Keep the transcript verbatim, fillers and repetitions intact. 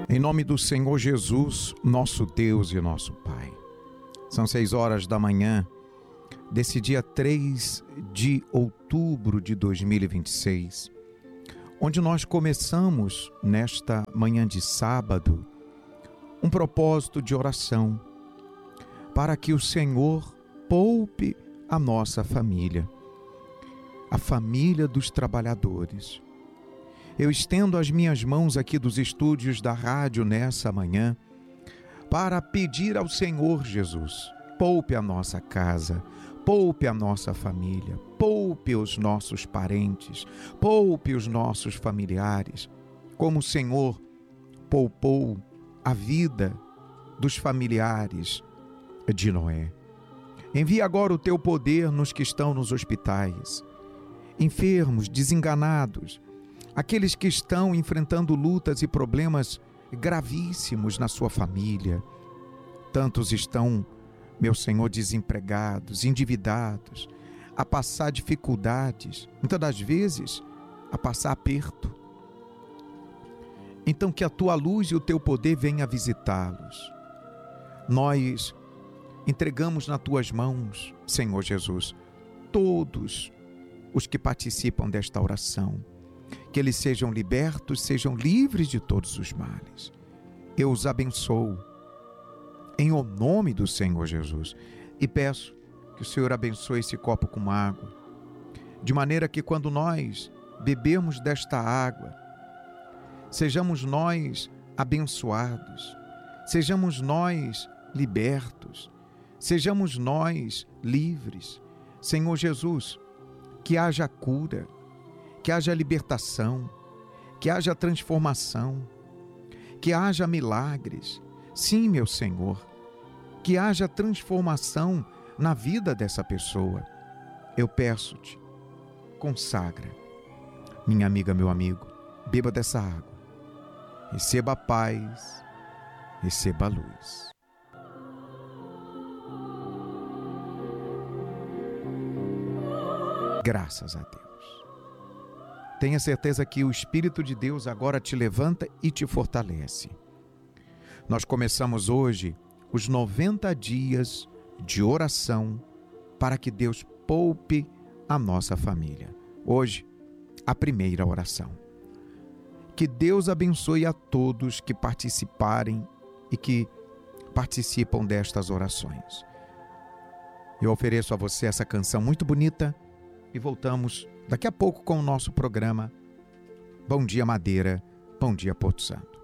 Em nome do Senhor Jesus, nosso Deus e nosso Pai. São seis horas da manhã desse dia três de outubro de dois mil e vinte e seis, onde nós começamos, nesta manhã de sábado, um propósito de oração para que o Senhor poupe a nossa família, a família dos trabalhadores. Eu estendo as minhas mãos aqui dos estúdios da rádio nessa manhã para pedir ao Senhor Jesus, poupe a nossa casa, poupe a nossa família, poupe os nossos parentes, poupe os nossos familiares, como o Senhor poupou a vida dos familiares de Noé. Envia agora o teu poder nos que estão nos hospitais, enfermos, desenganados, aqueles que estão enfrentando lutas e problemas gravíssimos na sua família. Tantos estão, meu Senhor, desempregados, endividados, a passar dificuldades, muitas das vezes a passar aperto. Então que a tua luz e o teu poder venha visitá-los. Nós entregamos nas tuas mãos, Senhor Jesus, todos os que participam desta oração. Que eles sejam libertos, sejam livres de todos os males. Eu os abençoo em o nome do Senhor Jesus e peço que o Senhor abençoe esse copo com água, de maneira que quando nós bebermos desta água, sejamos nós abençoados, sejamos nós libertos, sejamos nós livres. Senhor Jesus, que haja cura, que haja libertação, que haja transformação, que haja milagres. Sim, meu Senhor, que haja transformação na vida dessa pessoa. Eu peço-te, consagra. Minha amiga, meu amigo, beba dessa água. Receba a paz, receba a luz. Graças a Deus. Tenha certeza que o Espírito de Deus agora te levanta e te fortalece. Nós começamos hoje os noventa dias de oração para que Deus poupe a nossa família. Hoje, a primeira oração. Que Deus abençoe a todos que participarem e que participam destas orações. Eu ofereço a você essa canção muito bonita e voltamos daqui a pouco com o nosso programa Bom Dia Madeira, Bom Dia Porto Santo.